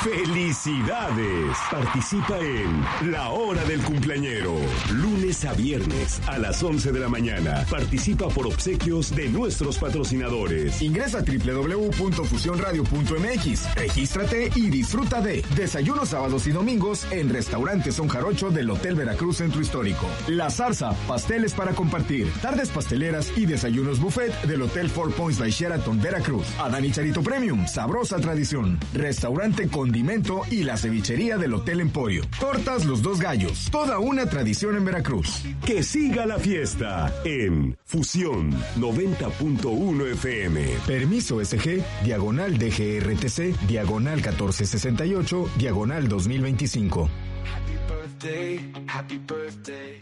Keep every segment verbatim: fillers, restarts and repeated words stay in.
¡Felicidades! Participa en La Hora del Cumpleañero. Lunes a viernes a las once de la mañana. Participa por obsequios de nuestros patrocinadores. Ingresa a doble u doble u doble u punto fusión radio punto eme equis. Regístrate y disfruta de desayunos sábados y domingos en Restaurante Son Jarocho del Hotel Veracruz Centro Histórico. La Zarza, pasteles para compartir. Tardes pasteleras y desayunos buffet del Hotel Four Points by Sheraton Veracruz. Adán y Charito Premium, sabrosa tradición. Restaurante Condimento y la cevichería del Hotel Emporio. Tortas Los Dos Gallos, toda una tradición en Veracruz. Que siga la fiesta en Fusión noventa punto uno F M. Permiso S G, diagonal D G R T C, diagonal catorce sesenta y ocho, diagonal dos mil veinticinco. Happy birthday, happy birthday.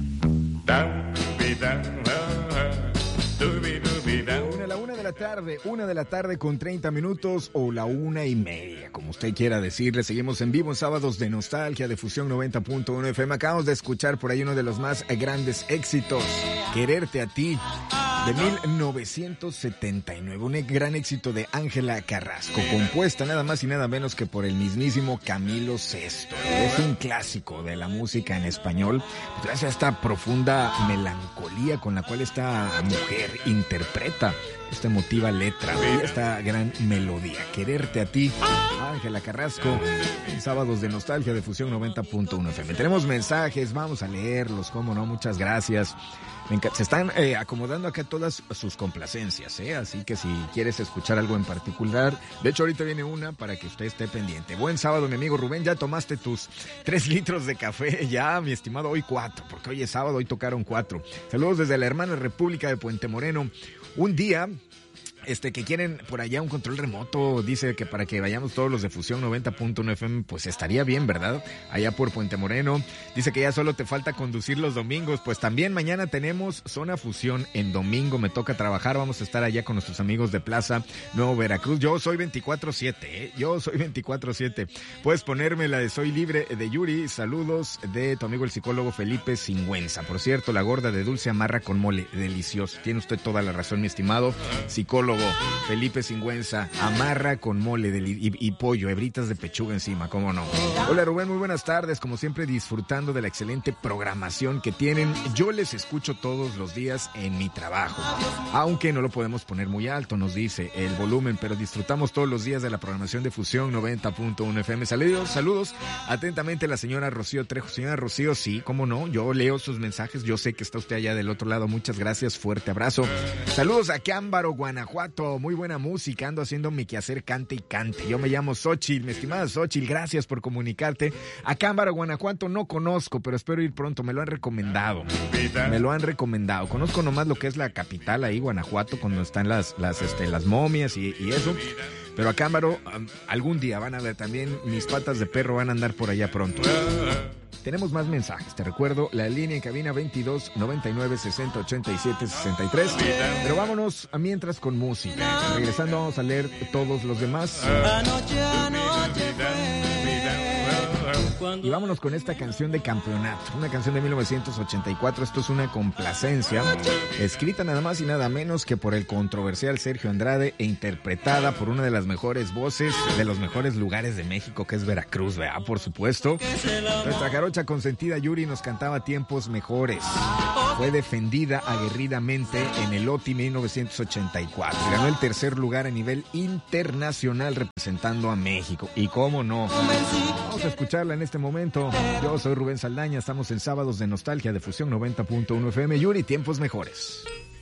Una, la una de la tarde, una de la tarde con treinta minutos o la una y media, como usted quiera decirle. Seguimos en vivo en Sábados de Nostalgia de Fusión noventa punto uno F M. Acabamos de escuchar por ahí uno de los más grandes éxitos, Quererte a ti, de mil novecientos setenta y nueve. Un gran éxito de Ángela Carrasco, compuesta nada más y nada menos que por el mismísimo Camilo Sesto. Es un clásico de la música en español, gracias a esta profunda melancolía con la cual esta mujer interpreta esta emotiva letra y esta gran melodía. Quererte a ti, Ángela Carrasco, en Sábados de Nostalgia de Fusión noventa punto uno F M. Tenemos mensajes, vamos a leerlos, cómo no, muchas gracias. Se están eh, acomodando acá todas sus complacencias, ¿eh? Así que si quieres escuchar algo en particular, de hecho ahorita viene una para que usted esté pendiente. Buen sábado, mi amigo Rubén, ¿ya tomaste tus tres litros de café? Ya, mi estimado, hoy cuatro, porque hoy es sábado, hoy tocaron cuatro. Saludos desde la hermana República de Puente Moreno. Un día... Este, que quieren por allá un control remoto, dice que para que vayamos todos los de Fusión noventa punto uno F M, pues estaría bien, ¿verdad? Allá por Puente Moreno. Dice que ya solo te falta conducir los domingos, pues también mañana tenemos Zona Fusión en domingo, me toca trabajar, vamos a estar allá con nuestros amigos de Plaza Nuevo Veracruz. Yo soy veinticuatro siete, ¿eh? Yo soy veinticuatro siete. Puedes ponerme la de Soy Libre de Yuri. Saludos de tu amigo el psicólogo Felipe Singüenza. Por cierto, la gorda de dulce amarra con mole, delicioso. Tiene usted toda la razón, mi estimado psicólogo Felipe Singüenza, amarra con mole de li- y, y pollo, hebritas de pechuga encima, cómo no. Hola Rubén, muy buenas tardes, como siempre disfrutando de la excelente programación que tienen. Yo les escucho todos los días en mi trabajo, aunque no lo podemos poner muy alto, nos dice el volumen, pero disfrutamos todos los días de la programación de Fusión noventa punto uno F M. Saludos, saludos, atentamente la señora Rocío Trejo. Señora Rocío, sí, cómo no, yo leo sus mensajes, yo sé que está usted allá del otro lado, muchas gracias, fuerte abrazo. Saludos a Cámbaro, Guanajuato. Muy buena música, ando haciendo mi quehacer, cante y cante. Yo me llamo Xochitl, mi estimada Xochitl, gracias por comunicarte. A Cámbaro, Guanajuato no conozco, pero espero ir pronto, me lo han recomendado. Me lo han recomendado. Conozco nomás lo que es la capital ahí, Guanajuato, cuando están las, las, este, las momias y, y eso. Pero a Cámbaro, um, algún día van a ver también, mis patas de perro van a andar por allá pronto. Tenemos más mensajes, te recuerdo, la línea en cabina veintidós noventa y nueve sesenta ochenta y siete sesenta y tres. Pero vámonos a mientras con música. Regresando vamos a leer todos los demás. Anoche, anoche fue. Y vámonos con esta canción de Campeonato, una canción de mil novecientos ochenta y cuatro. Esto es una complacencia, escrita nada más y nada menos que por el controversial Sergio Andrade e interpretada por una de las mejores voces de los mejores lugares de México, que es Veracruz, ¿verdad? Por supuesto. Nuestra jarocha consentida Yuri nos cantaba Tiempos Mejores. Fue defendida aguerridamente en el O T I mil novecientos ochenta y cuatro. Ganó el tercer lugar a nivel internacional representando a México. Y cómo no, vamos a escucharla en este momento. Yo soy Rubén Saldaña, estamos en Sábados de Nostalgia de Fusión noventa punto uno F M. Yuri, Tiempos Mejores.